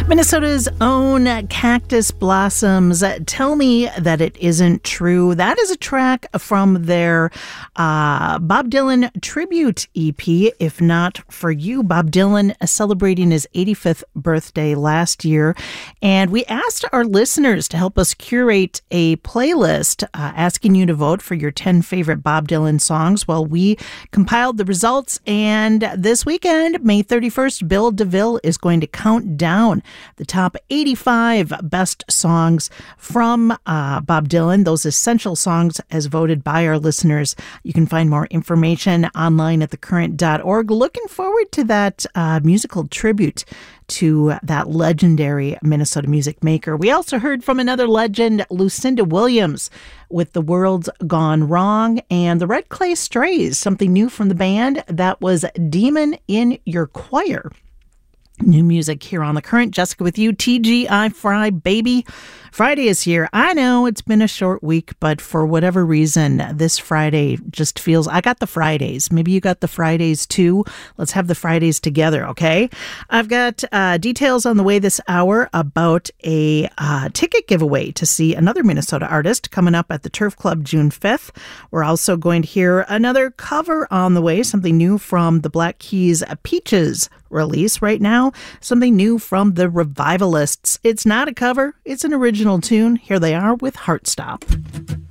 Minnesota's own Cactus Blossoms, Tell Me That It Isn't True. That is a track from their Bob Dylan tribute EP, If Not For You. Bob Dylan celebrating his 85th birthday last year. And we asked our listeners to help us curate a playlist, asking you to vote for your 10 favorite Bob Dylan songs. Well, we compiled the results, and this weekend, May 31st, Bill DeVille is going to count down the top 85 best songs from Bob Dylan, those essential songs as voted by our listeners. You can find more information online at thecurrent.org. Looking forward to that musical tribute to that legendary Minnesota music maker. We also heard from another legend, Lucinda Williams, with The World's Gone Wrong, and the Red Clay Strays, something new from the band. That was Demon in Your Choir. New music here on The Current. Jessica with you. TGI Fry, baby. Friday is here. I know it's been a short week, but for whatever reason, this Friday just feels... I got the Fridays. Maybe you got the Fridays too. Let's have the Fridays together, okay? I've got details on the way this hour about a ticket giveaway to see another Minnesota artist coming up at the Turf Club June 5th. We're also going to hear another cover on the way, something new from the Black Keys Peaches release right now, something new from the Revivalists. It's not a cover, it's an original tune. Here they are with Heartstop.